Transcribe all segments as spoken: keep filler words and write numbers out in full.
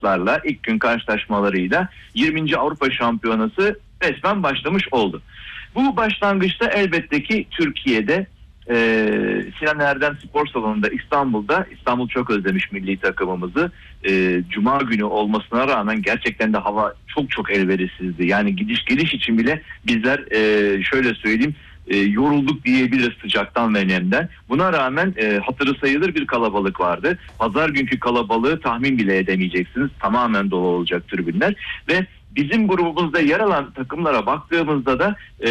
ilk gün karşılaşmalarıyla yirminci Avrupa Şampiyonası resmen başlamış oldu. Bu başlangıçta elbette ki Türkiye'de e, Sinan Erdem Spor Salonu'nda İstanbul'da, İstanbul çok özlemiş milli takımımızı. E, Cuma günü olmasına rağmen gerçekten de hava çok çok elverişsizdi. Yani gidiş geliş için bile bizler e, şöyle söyleyeyim e, yorulduk diyebiliriz sıcaktan ve nemden. Buna rağmen e, hatırı sayılır bir kalabalık vardı. Pazar günkü kalabalığı tahmin bile edemeyeceksiniz. Tamamen dolu olacak tribünler ve bizim grubumuzda yer alan takımlara baktığımızda da e,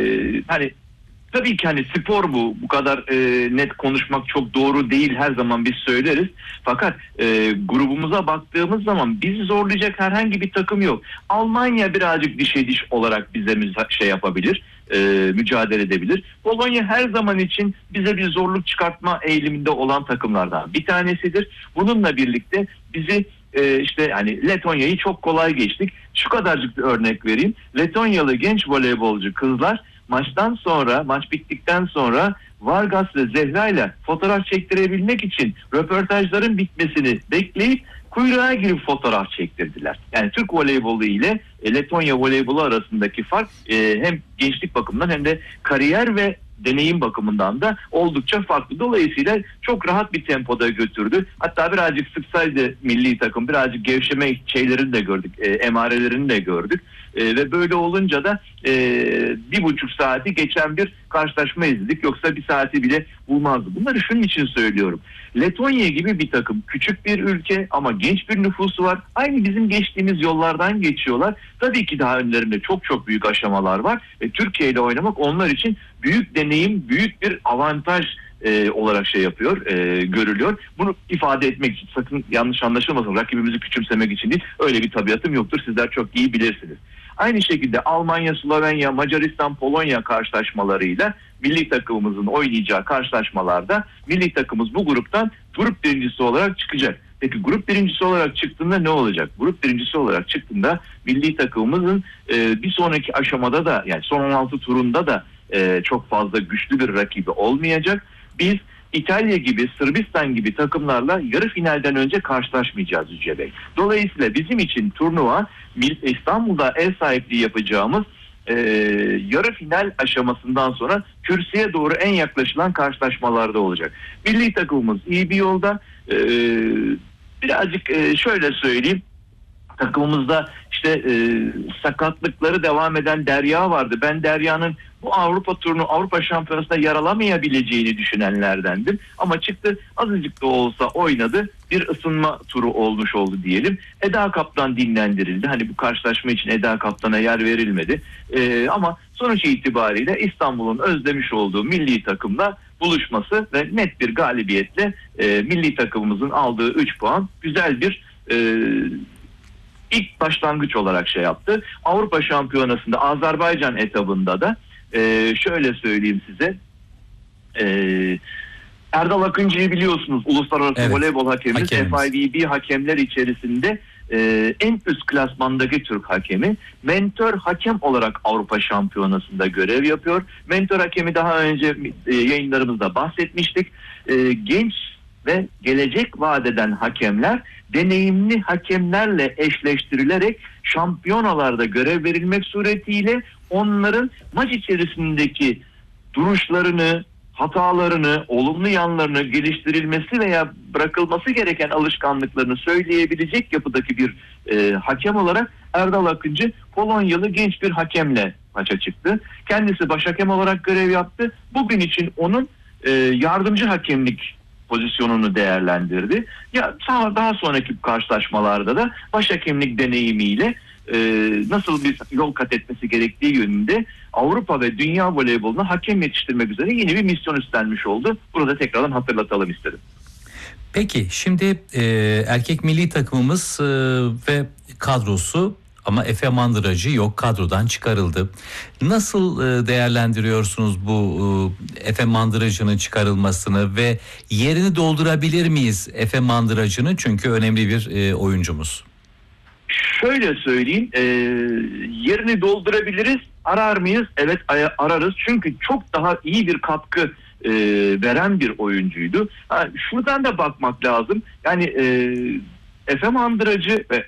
hani tabii ki hani spor bu. Bu kadar e, net konuşmak çok doğru değil. Her zaman biz söyleriz. Fakat e, grubumuza baktığımız zaman bizi zorlayacak herhangi bir takım yok. Almanya birazcık dişe diş olarak bize müza- şey yapabilir. E, mücadele edebilir. Polonya her zaman için bize bir zorluk çıkartma eğiliminde olan takımlardan bir tanesidir. Bununla birlikte bizi e, işte hani Letonya'yı çok kolay geçtik. Şu kadarcık bir örnek vereyim. Letonyalı genç voleybolcu kızlar maçtan sonra, maç bittikten sonra Vargas ve Zehra ile fotoğraf çektirebilmek için röportajların bitmesini bekleyip kuyruğa girip fotoğraf çektirdiler. Yani Türk voleybolu ile Letonya voleybolu arasındaki fark e, hem gençlik bakımından hem de kariyer ve deneyim bakımından da oldukça farklı. Dolayısıyla çok rahat bir tempoda götürdü. Hatta birazcık sıksaydı milli takım, birazcık gevşeme şeylerini de gördük, e, emarelerini de gördük. E, ve böyle olunca da e, bir buçuk saati geçen bir karşılaşma izledik. Yoksa bir saati bile bulmazdı. Bunları şunun için söylüyorum. Letonya gibi bir takım, küçük bir ülke ama genç bir nüfusu var. Aynı bizim geçtiğimiz yollardan geçiyorlar. Tabii ki daha önlerinde çok çok büyük aşamalar var. Ve Türkiye ile oynamak onlar için büyük deneyim, büyük bir avantaj e, olarak şey yapıyor, e, görülüyor. Bunu ifade etmek için, sakın yanlış anlaşılmasın, rakibimizi küçümsemek için değil. Öyle bir tabiatım yoktur. Sizler çok iyi bilirsiniz. Aynı şekilde Almanya, Slovenya, Macaristan, Polonya karşılaşmalarıyla milli takımımızın oynayacağı karşılaşmalarda milli takımımız bu gruptan grup birincisi olarak çıkacak. Peki grup birincisi olarak çıktığında ne olacak? Grup birincisi olarak çıktığında milli takımımızın e, bir sonraki aşamada da, yani son on altı turunda da e, çok fazla güçlü bir rakibi olmayacak. Biz İtalya gibi, Sırbistan gibi takımlarla yarı finalden önce karşılaşmayacağız Yüce Bey. Dolayısıyla bizim için turnuva İstanbul'da ev sahipliği yapacağımız e, yarı final aşamasından sonra kürsüye doğru en yaklaşılan karşılaşmalarda olacak. Milli takımımız iyi bir yolda. E, birazcık e, şöyle söyleyeyim. Takımımızda işte e, sakatlıkları devam eden Derya vardı. Ben Derya'nın bu Avrupa turnu, Avrupa Şampiyonası'nda yer alamayabileceğini düşünenlerdendim. Ama çıktı, azıcık da olsa oynadı. Bir ısınma turu olmuş oldu diyelim. Eda Kaptan dinlendirildi. Hani bu karşılaşma için Eda Kaptan'a yer verilmedi. E, ama sonuç itibariyle İstanbul'un özlemiş olduğu milli takımla buluşması ve net bir galibiyetle e, milli takımımızın aldığı üç puan güzel bir e, İlk başlangıç olarak şey yaptı. Avrupa Şampiyonası'nda Azerbaycan etabında da e, şöyle söyleyeyim size. E, Erdal Akıncı'yı biliyorsunuz. Uluslararası evet, voleybol hakemimiz. hakemimiz. F I V B hakemler içerisinde e, en üst klasmandaki Türk hakemi. Mentor hakem olarak Avrupa Şampiyonası'nda görev yapıyor. Mentor hakemi daha önce e, yayınlarımızda bahsetmiştik. E, genç ve gelecek vadeden hakemler deneyimli hakemlerle eşleştirilerek şampiyonalarda görev verilmek suretiyle onların maç içerisindeki duruşlarını, hatalarını, olumlu yanlarını geliştirilmesi veya bırakılması gereken alışkanlıklarını söyleyebilecek yapıdaki bir e, hakem olarak Erdal Akıncı Polonyalı genç bir hakemle maça çıktı. Kendisi baş hakem olarak görev yaptı. Bugün için onun e, yardımcı hakemlik pozisyonunu değerlendirdi. Ya daha sonraki karşılaşmalarda da başhakemlik deneyimiyle e, nasıl bir yol kat etmesi gerektiği yönünde Avrupa ve dünya voleyboluna hakem yetiştirmek üzere yeni bir misyon üstlenmiş oldu. Burada tekrardan hatırlatalım istedim. Peki şimdi e, erkek milli takımımız e, ve kadrosu, ama Efe Mandıracı yok, kadrodan çıkarıldı. Nasıl e, değerlendiriyorsunuz bu e, Efe Mandıracı'nın çıkarılmasını ve yerini doldurabilir miyiz Efe Mandıracı'nın, çünkü önemli bir e, oyuncumuz? Şöyle söyleyeyim, e, yerini doldurabiliriz. Arar mıyız? Evet, ararız. Çünkü çok daha iyi bir katkı e, veren bir oyuncuydu. Ha, şuradan da bakmak lazım. Yani e, Efe Mandıracı ve